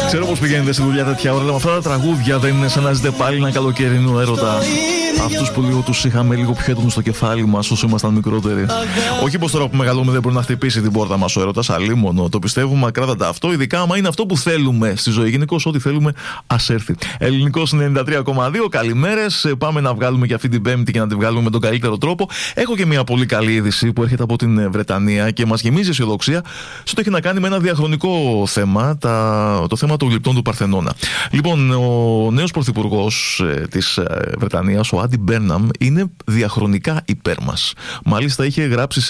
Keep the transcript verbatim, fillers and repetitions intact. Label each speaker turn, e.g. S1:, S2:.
S1: Ξέρω πως πηγαίνετε στη δουλειά τέτοια ώρα, αλλά με αυτά τα τραγούδια δεν είναι σαν να ζείτε πάλι ένα καλοκαιρινό έρωτα? Αυτούς που λίγο τους είχαμε λίγο πιο έτοιμους στο κεφάλι μας όσο ήμασταν μικρότεροι. Όχι πως τώρα που μεγαλούμε δεν μπορεί να χτυπήσει την πόρτα μας ο έρωτας, αλίμονο. Το πιστεύουμε ακράδαντα αυτό, ειδικά άμα είναι αυτό που θέλουμε στη ζωή. Γενικώς, ό,τι θέλουμε, ας έρθει. Ελληνικός ενενήντα τρία κόμμα δύο, καλημέρες. Πάμε να βγάλουμε και αυτή την Πέμπτη και να τη βγάλουμε με τον καλύτερο τρόπο. Έχω και μια πολύ καλή είδηση που έρχεται από την Βρετανία και μας γεμίζει αισιοδοξία σε ό,τι έχει να κάνει με ένα διαχρονικό θέμα, τα... το θέμα των γλυπτών του Παρθενώνα. Λοιπόν, ο νέος πρωθυπουργός ε, της ε, Βρετανίας, ο Άντι Μπέρναμ, είναι διαχρονικά υπέρ μας. Μάλιστα είχε γράψει